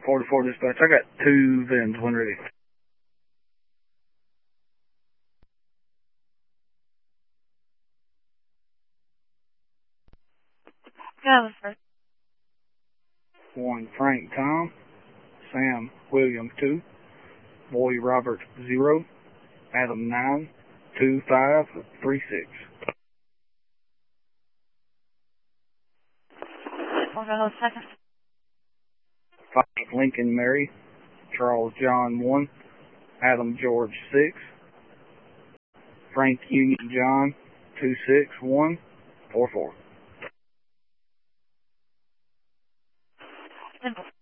44 dispatch. I got 2 VINs when ready. Go first. 1 Frank Tom, Sam William 2, Boy Robert 0, Adam 9, 2 5 3 6. Hold on a second. 5 Lincoln Mary, Charles John 1, Adam George 6, Frank Union John 26144.